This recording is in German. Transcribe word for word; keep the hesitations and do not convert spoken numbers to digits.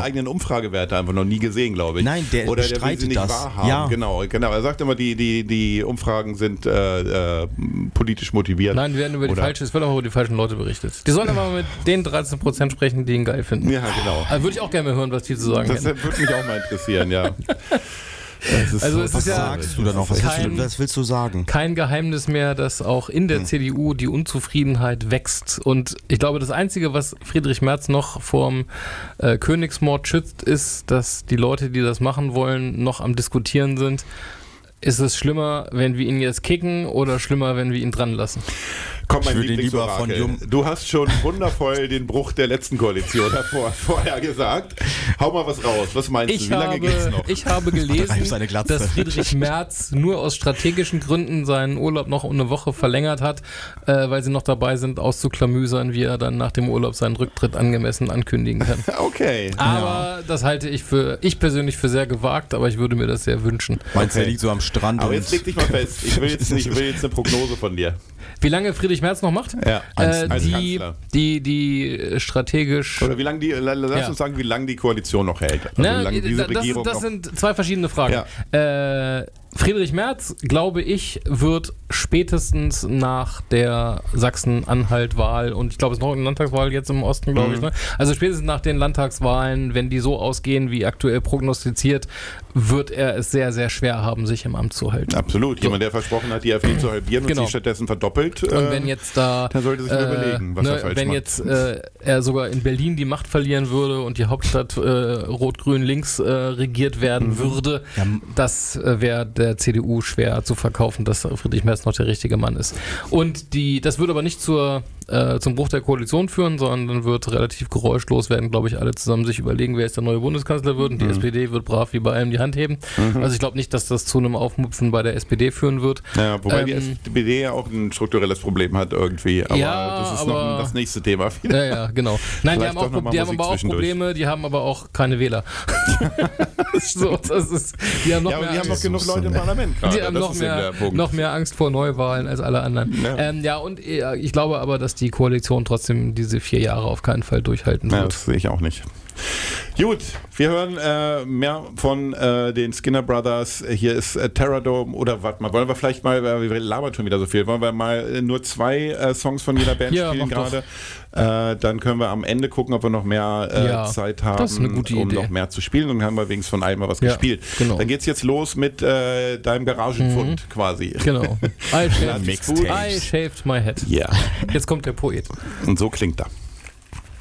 eigenen Umfragewerte einfach noch nie gesehen, glaube ich. Nein, der Oder der will bestreitet sie nicht das. wahrhaben. Ja. Genau, genau. Er sagt immer, die, die, die Umfragen sind äh, äh, politisch motiviert. Nein, wir werden über die Oder- falsche, es wird auch über die falschen Leute berichtet. Die sollen aber mit den dreizehn Prozent sprechen, die ihn geil finden. Ja, genau. Also würde ich auch gerne mal hören, was die zu sagen Das hätten. würde mich auch mal interessieren, ja. Das ist Also so es Was ist ja- sagst du da noch? Was willst kein- du, was willst du sagen? Kein Geheimnis mehr, dass auch in der C D U die Unzufriedenheit wächst. Und ich glaube, das Einzige, was Friedrich Merz noch vorm äh, Königsmord schützt, ist, dass die Leute, die das machen wollen, noch am Diskutieren sind. Ist es schlimmer, wenn wir ihn jetzt kicken oder schlimmer, wenn wir ihn dran lassen? Komm, mein Ich würde ihn lieber von Lieblingsorakel. Jum- Du hast schon wundervoll den Bruch der letzten Koalition davor, vorher gesagt. Hau mal was raus. Was meinst du? Ich Wie lange habe, geht's noch? ich habe gelesen, Reib seine Glatze. dass Friedrich Merz nur aus strategischen Gründen seinen Urlaub noch um eine Woche verlängert hat, äh, weil sie noch dabei sind, auszuklamüsern, wie er dann nach dem Urlaub seinen Rücktritt angemessen ankündigen kann. Okay. Aber das halte ich für, ich persönlich für sehr gewagt, aber ich würde mir das sehr wünschen. Meinst du, Okay. er liegt so am Strand? Aber und jetzt leg dich mal fest. Ich will jetzt, ich will jetzt eine Prognose von dir. Wie lange Friedrich Merz noch macht? Ja, als- äh, als die, Kanzler. die, die strategisch... Oder wie lange die, la- lass Ja. uns sagen, wie lange die Koalition noch hält. Also Na, wie lange diese das, Regierung das noch. sind zwei verschiedene Fragen. Äh, Friedrich Merz, glaube ich, wird spätestens nach der Sachsen-Anhalt-Wahl, und ich glaube, es ist noch eine Landtagswahl jetzt im Osten, glaube Mhm. ich, ne? Also spätestens nach den Landtagswahlen, wenn die so ausgehen, wie aktuell prognostiziert, wird er es sehr, sehr schwer haben, sich im Amt zu halten. Absolut. Jemand, der versprochen hat, die AfD zu halbieren Genau. und sie stattdessen verdoppelt. Und äh, wenn jetzt da, der sollte sich mal überlegen, was er falsch wenn macht. jetzt äh, er sogar in Berlin die Macht verlieren würde und die Hauptstadt äh, rot-grün-links äh, regiert werden Mhm. würde, das äh, wäre der C D U schwer zu verkaufen, dass Friedrich Merz noch der richtige Mann ist. Und die, das würde aber nicht zur, äh, zum Bruch der Koalition führen, sondern wird relativ geräuschlos werden, glaube ich, alle zusammen sich überlegen, wer jetzt der neue Bundeskanzler wird, und die Mhm. S P D wird brav wie bei allem die Hand heben. Mhm. Also ich glaube nicht, dass das zu einem Aufmupfen bei der S P D führen wird. Ja, wobei die Ähm, S P D ja auch ein strukturelles Problem hat irgendwie. Aber Ja, das ist aber- noch das nächste Thema. Ja, ja, genau. Nein, die Vielleicht haben, auch, doch noch mal die haben Musik aber auch zwischendurch. Probleme, die haben aber auch keine Wähler. so, das ist, die haben noch Ja, aber mehr die haben noch Angst. genug Leute im Parlament gerade. Die haben Das noch ist eben mehr, der Punkt. noch mehr Angst vor Neuwahlen als alle anderen. Ja. Ähm, ja, und äh, ich glaube aber, dass die Koalition trotzdem diese vier Jahre auf keinen Fall durchhalten Ja, wird. das sehe ich auch nicht. Gut, wir hören äh, mehr von äh, den Skinner Brothers. Hier ist äh, Terradome. Oder warte mal, wollen wir vielleicht mal, äh, wir labern schon wieder so viel, wollen wir mal äh, nur zwei äh, Songs von jeder Band Ja, spielen mach doch. gerade? Äh, dann können wir am Ende gucken, ob wir noch mehr äh, Ja, Zeit haben, das ist eine gute um Idee. noch mehr zu spielen. Und dann haben wir wenigstens von allem mal was Ja, gespielt. genau. Dann geht's jetzt los mit äh, deinem Garagenfund quasi. Genau. I shaved, Mixtapes. I shaved my head. Ja, Jetzt kommt der Poet. und so klingt er.